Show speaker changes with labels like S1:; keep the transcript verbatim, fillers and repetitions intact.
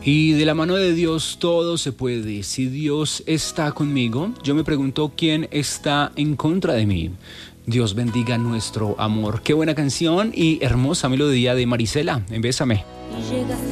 S1: Y de la mano de Dios todo se puede. Si Dios está conmigo, yo me pregunto quién está en contra de mí. Dios bendiga nuestro amor. Qué buena canción y hermosa melodía de Marisela en Bésame.